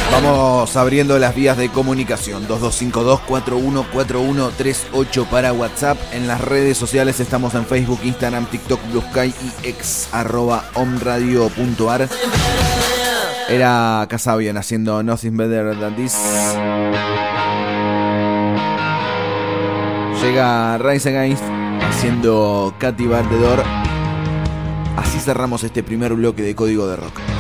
Vamos abriendo las vías de comunicación. 2252-414138 para WhatsApp. En las redes sociales estamos en Facebook, Instagram, TikTok, Blue Sky y ex @omradio.ar. Era Kasabian haciendo Nothing Better Than This. Llega Rise Against haciendo Katy Bar the Door. Así cerramos este primer bloque de Código de Rock.